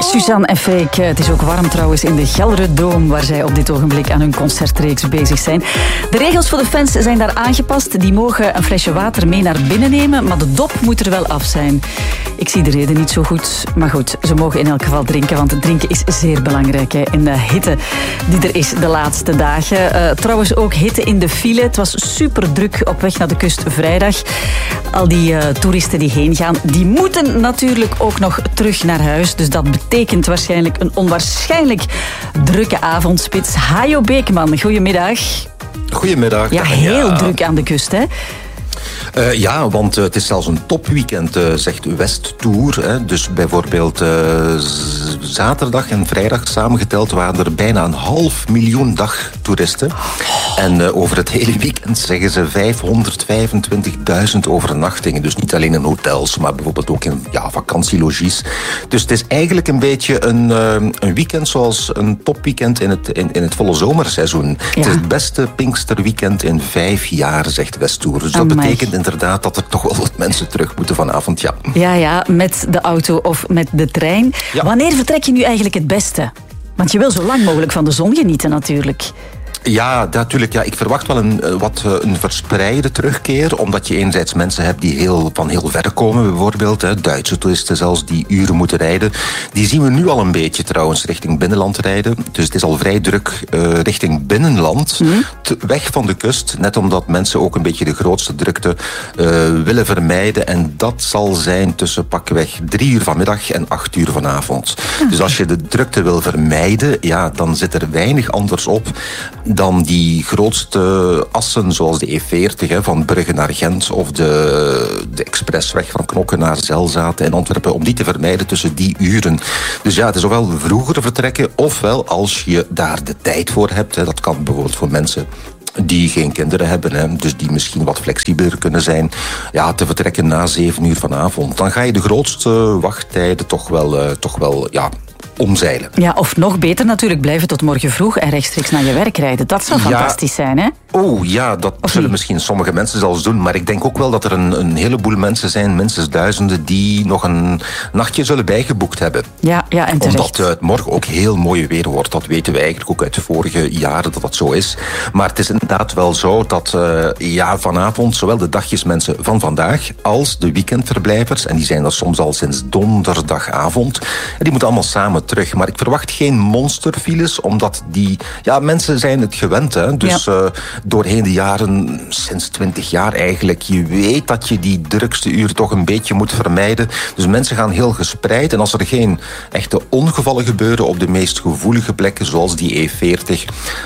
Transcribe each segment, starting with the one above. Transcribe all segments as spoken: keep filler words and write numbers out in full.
Suzanne en Fake. Het is ook warm trouwens in de Gelderdoom, waar zij op dit ogenblik aan hun concertreeks bezig zijn. De regels voor de fans zijn daar aangepast. Die mogen een flesje water mee naar binnen nemen, maar de dop moet er wel af zijn. Ik zie de reden niet zo goed, maar goed, ze mogen in elk geval drinken, want het drinken is zeer belangrijk hè, in de hitte die er is de laatste dagen. Uh, trouwens ook hitte in de file. Het was super druk op weg naar de kust vrijdag. Al die uh, toeristen die heen gaan, die moeten natuurlijk ook nog terug naar huis. Dus dat betekent waarschijnlijk een onwaarschijnlijk drukke avondspits. Hajo Beekman, goedemiddag. Goedemiddag. Ja, heel ja. druk aan de kust, hè? Uh, ja, want uh, het is zelfs een topweekend, uh, zegt Westtour. Hè. Dus bijvoorbeeld uh, z- zaterdag en vrijdag samengeteld waren er bijna een half miljoen dagtoeristen. En uh, over het hele weekend zeggen ze vijfhonderdvijfentwintigduizend overnachtingen. Dus niet alleen in hotels, maar bijvoorbeeld ook in ja, vakantielogies. Dus het is eigenlijk een beetje een, uh, een weekend zoals een topweekend in het, in, in het volle zomerseizoen. Ja. Het is het beste Pinksterweekend in vijf jaar, zegt Westtour. Dus dat Amai. betekent inderdaad dat er toch wel wat mensen terug moeten vanavond, ja. Ja, ja, met de auto of met de trein. Ja. Wanneer vertrek je nu eigenlijk het beste? Want je wil zo lang mogelijk van de zon genieten natuurlijk. Ja, natuurlijk. Ja, ik verwacht wel een, wat een verspreide terugkeer, omdat je enerzijds mensen hebt die heel, van heel ver komen, bijvoorbeeld. Hè, Duitse toeristen zelfs, die uren moeten rijden. Die zien we nu al een beetje trouwens richting binnenland rijden. Dus het is al vrij druk uh, richting binnenland, mm. te, weg van de kust. Net omdat mensen ook een beetje de grootste drukte uh, willen vermijden. En dat zal zijn tussen pakweg drie uur vanmiddag en acht uur vanavond. Okay. Dus als je de drukte wil vermijden, ja, dan zit er weinig anders op dan die grootste assen, zoals de E veertig, hè, van Brugge naar Gent, of de, de expressweg van Knokke naar Zelzaten in Antwerpen, om die te vermijden tussen die uren. Dus ja, het is ofwel vroeger vertrekken, ofwel als je daar de tijd voor hebt. Hè, dat kan bijvoorbeeld voor mensen die geen kinderen hebben, hè, dus die misschien wat flexibeler kunnen zijn, ja, te vertrekken na zeven uur vanavond. Dan ga je de grootste wachttijden toch wel, uh, toch wel ja, omzeilen. Ja, of nog beter natuurlijk, blijven tot morgen vroeg en rechtstreeks naar je werk rijden. Dat zou fantastisch ja, zijn, hè? Oh ja, dat of zullen niet? Misschien sommige mensen zelfs doen, maar ik denk ook wel dat er een, een heleboel mensen zijn, minstens duizenden, die nog een nachtje zullen bijgeboekt hebben. Ja, ja, en terecht. Omdat uh, het morgen ook heel mooi weer wordt. Dat weten we eigenlijk ook uit de vorige jaren dat dat zo is. Maar het is inderdaad wel zo dat uh, ja, vanavond zowel de dagjesmensen van vandaag als de weekendverblijvers, en die zijn er soms al sinds donderdagavond, en die moeten allemaal samen terug. Maar ik verwacht geen monsterfiles, omdat die ja, mensen zijn het gewend, hè. Dus ja. uh, doorheen de jaren, sinds twintig jaar eigenlijk, je weet dat je die drukste uren toch een beetje moet vermijden. Dus mensen gaan heel gespreid. En als er geen echte ongevallen gebeuren op de meest gevoelige plekken, zoals die E veertig,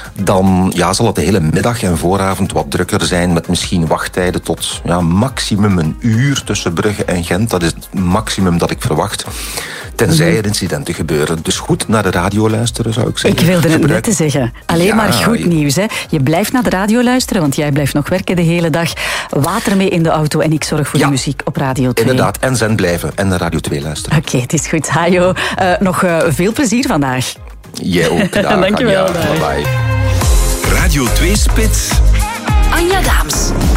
dan ja, zal het de hele middag en vooravond wat drukker zijn, met misschien wachttijden tot ja, maximum een uur tussen Brugge en Gent. Dat is het maximum dat ik verwacht. Tenzij er incidenten gebeuren. Dus goed naar de radio luisteren, zou ik zeggen. Ik wilde het Gebruik... net te zeggen. Alleen ja, maar goed je... nieuws. Hè. Je blijft naar de radio luisteren, want jij blijft nog werken de hele dag. Water mee in de auto en ik zorg voor ja, de muziek op Radio twee. Inderdaad, en zend blijven en naar Radio twee luisteren. Oké, okay, het is goed. Hajo, uh, nog uh, veel plezier vandaag. Jij ook. Dank je wel. Bye bye. Radio twee Spits. Anja Daams.